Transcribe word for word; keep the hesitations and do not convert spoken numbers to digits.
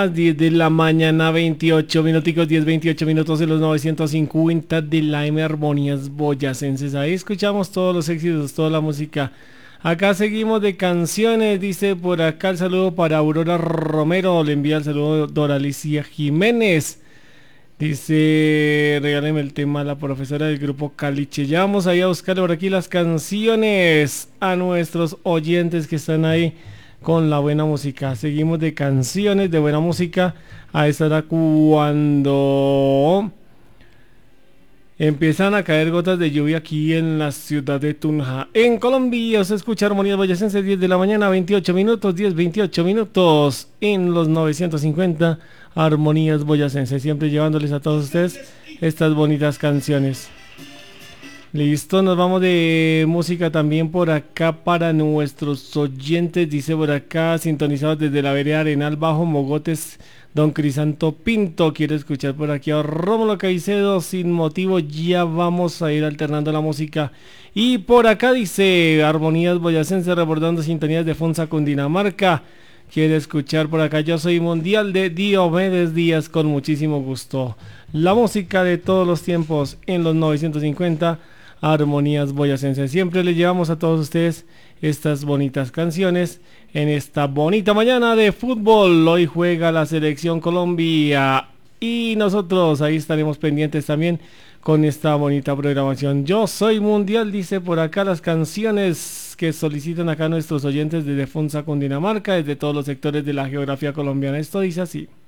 las diez de la mañana, veintiocho minuticos, diez, veintiocho minutos en los novecientos cincuenta de la M Armonías Boyacenses. Ahí escuchamos todos los éxitos, toda la música. Acá seguimos de canciones, dice por acá el saludo para Aurora Romero, le envía el saludo Doralicia Jiménez. Dice, regáleme el tema a la profesora del grupo Caliche. Ya vamos ahí a buscar por aquí las canciones a nuestros oyentes que están ahí con la buena música. Seguimos de canciones, de buena música. A esa hora cuando empiezan a caer gotas de lluvia aquí en la ciudad de Tunja, en Colombia. Se escucha Armonías Boyacenses, diez de la mañana, veintiocho minutos, diez, veintiocho minutos en los novecientos cincuenta Armonías Boyacenses, siempre llevándoles a todos ustedes estas bonitas canciones. Listo, nos vamos de música también por acá para nuestros oyentes, dice por acá, sintonizados desde la vereda Arenal Bajo Mogotes, don Crisanto Pinto, quiere escuchar por aquí a Rómulo Caicedo, sin motivo, ya vamos a ir alternando la música. Y por acá dice, Armonías Boyacenses, recordando sintonías de Fonsa Cundinamarca, quiere escuchar por acá, Yo Soy Mundial de Diomedes Díaz, con muchísimo gusto. La música de todos los tiempos en los novecientos cincuenta Armonías Boyacenses. Siempre les llevamos a todos ustedes estas bonitas canciones en esta bonita mañana de fútbol. Hoy juega la selección Colombia y nosotros ahí estaremos pendientes también con esta bonita programación. Yo Soy Mundial, dice por acá las canciones que solicitan acá nuestros oyentes desde Fonsa, Cundinamarca, desde todos los sectores de la geografía colombiana. Esto dice así.